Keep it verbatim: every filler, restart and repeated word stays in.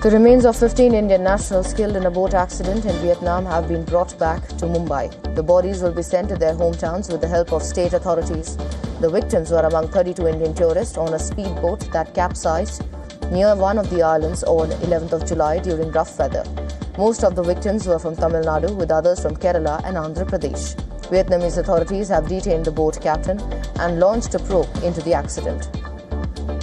The remains of fifteen Indian nationals killed in a boat accident in Vietnam have been brought back to Mumbai. The bodies will be sent to their hometowns with the help of state authorities. The victims were among thirty-two Indian tourists on a speedboat that capsized near one of the islands on eleventh of July during rough weather. Most of the victims were from Tamil Nadu, with others from Kerala and Andhra Pradesh. Vietnamese authorities have detained the boat captain and launched a probe into the accident.